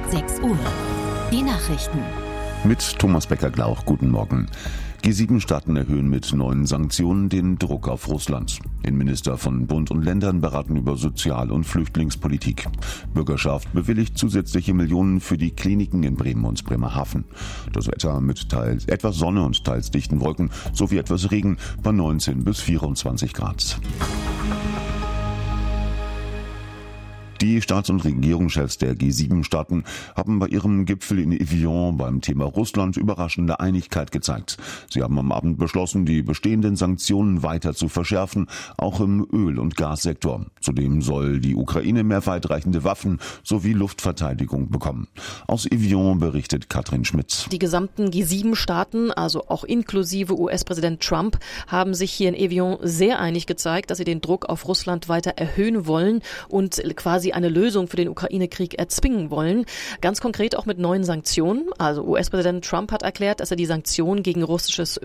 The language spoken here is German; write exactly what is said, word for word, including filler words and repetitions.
sechs Uhr. Die Nachrichten. Mit Thomas Becker-Glauch, guten Morgen. G sieben Staaten erhöhen mit neuen Sanktionen den Druck auf Russland. Innenminister von Bund und Ländern beraten über Sozial- und Flüchtlingspolitik. Bürgerschaft bewilligt zusätzliche Millionen für die Kliniken in Bremen und Bremerhaven. Das Wetter mit teils etwas Sonne und teils dichten Wolken sowie etwas Regen bei neunzehn bis vierundzwanzig Grad. Die Staats- und Regierungschefs der G sieben Staaten haben bei ihrem Gipfel in Evian beim Thema Russland überraschende Einigkeit gezeigt. Sie haben am Abend beschlossen, die bestehenden Sanktionen weiter zu verschärfen, auch im Öl- und Gassektor. Zudem soll die Ukraine mehr weitreichende Waffen sowie Luftverteidigung bekommen. Aus Evian berichtet Katrin Schmidt. Die gesamten G sieben Staaten, also auch inklusive U S-Präsident Trump, haben sich hier in Evian sehr einig gezeigt, dass sie den Druck auf Russland weiter erhöhen wollen und quasi eine Lösung für den Ukraine-Krieg erzwingen wollen. Ganz konkret auch mit neuen Sanktionen. Also U S-Präsident Trump hat erklärt, dass er die Sanktionen gegen russisches